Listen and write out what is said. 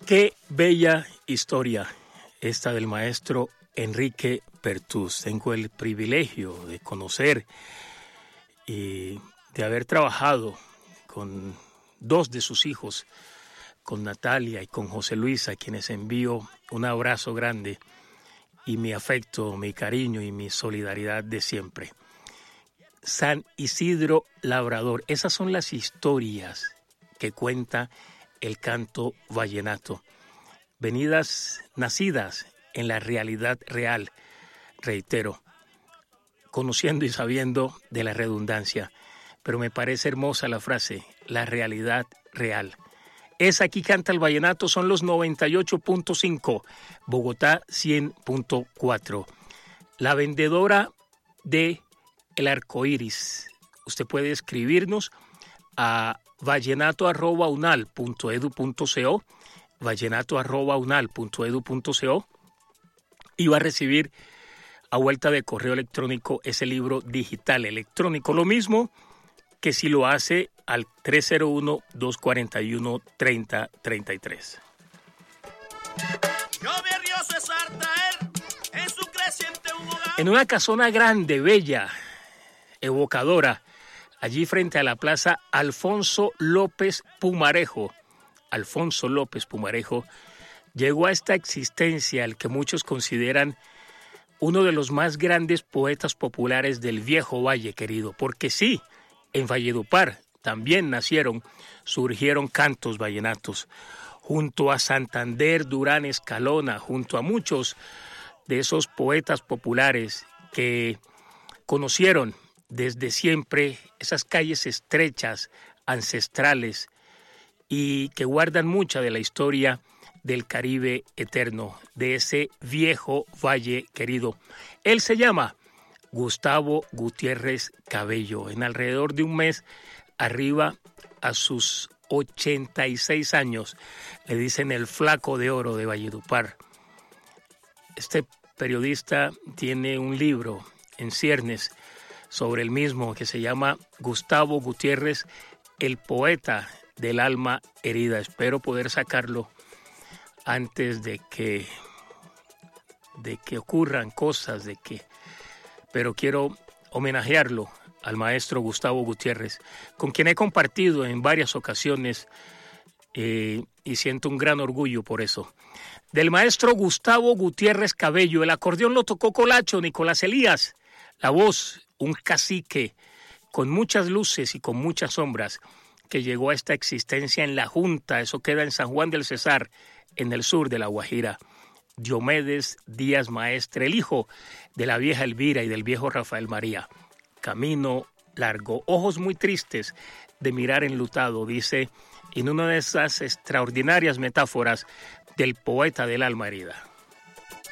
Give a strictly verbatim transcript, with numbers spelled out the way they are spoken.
Qué bella historia esta del maestro Enrique Pertús. Tengo el privilegio de conocer y de haber trabajado con dos de sus hijos, con Natalia y con José Luis, a quienes envío un abrazo grande y mi afecto, mi cariño y mi solidaridad de siempre. San Isidro Labrador, esas son las historias que cuenta el canto vallenato, venidas, nacidas en la realidad real, reitero, conociendo y sabiendo de la redundancia, pero me parece hermosa la frase, la realidad real. Es Aquí Canta el Vallenato, son los noventa y ocho punto cinco, Bogotá cien punto cuatro. La vendedora de El Arcoíris. Usted puede escribirnos a vallenato arroba unal punto edu punto co, vallenato arroba unal punto edu punto co, y va a recibir a vuelta de correo electrónico ese libro digital electrónico, lo mismo que si lo hace al tres cero uno, dos cuatro uno, tres cero tres tres. En una casona grande, bella, evocadora, allí frente a la plaza Alfonso López Pumarejo, Alfonso López Pumarejo, llegó a esta existencia el que muchos consideran uno de los más grandes poetas populares del viejo Valle Querido, porque sí, en Valledupar también nacieron, surgieron cantos vallenatos, junto a Santander, Durán, Escalona, junto a muchos de esos poetas populares que conocieron desde siempre esas calles estrechas, ancestrales, y que guardan mucha de la historia del Caribe eterno, de ese viejo Valle Querido. Él se llama Gustavo Gutiérrez Cabello. En alrededor de un mes arriba a sus ochenta y seis años, le dicen el flaco de oro de Valledupar. Este periodista tiene un libro en ciernes sobre el mismo que se llama Gustavo Gutiérrez, el poeta del alma herida. Espero poder sacarlo antes de que de que ocurran cosas, de que pero quiero homenajearlo al maestro Gustavo Gutiérrez, con quien he compartido en varias ocasiones eh, y siento un gran orgullo por eso. Del maestro Gustavo Gutiérrez Cabello, el acordeón lo tocó Colacho, Nicolás Elías, la voz, un cacique con muchas luces y con muchas sombras, que llegó a esta existencia en La Junta, eso queda en San Juan del Cesar, en el sur de La Guajira. Diomedes Díaz Maestre, el hijo de la vieja Elvira y del viejo Rafael María. Camino largo, ojos muy tristes de mirar enlutado, dice en una de esas extraordinarias metáforas del poeta del alma herida.